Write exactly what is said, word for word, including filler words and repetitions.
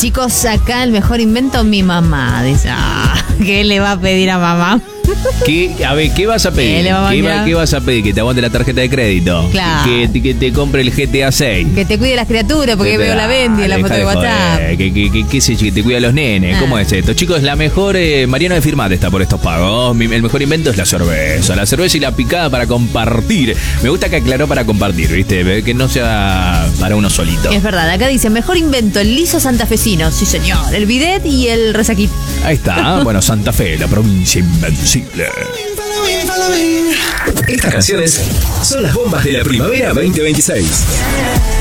Chicos, acá el mejor invento mi mamá. Dice, ah, ¿qué le va a pedir a mamá? ¿Qué, a ver, ¿qué vas a pedir? ¿Qué le va a ¿Qué, mandar? va- qué vas a pedir? Que te aguante la tarjeta de crédito. Claro. Que, te- que te compre el G T A seis. Que te cuide las criaturas, porque veo la Bendy en la Dale, foto de deja WhatsApp. joder. Que, que, que, que, se- que te cuida a los nenes. Ah. ¿Cómo es esto? Chicos, la mejor... Eh, Mariano de Firmate está por estos pagos. Mi- El mejor invento es la cerveza. La cerveza y la picada para compartir. Me gusta que aclaró para compartir, ¿viste? Que no sea para uno solito. Es verdad, acá dice, mejor invento, el liso santafesino. Sí, señor. El bidet y el resaquito. Ahí está. Bueno, Santa Fe, la provincia invencible. Estas canciones son las bombas de la primavera veinte veintiséis.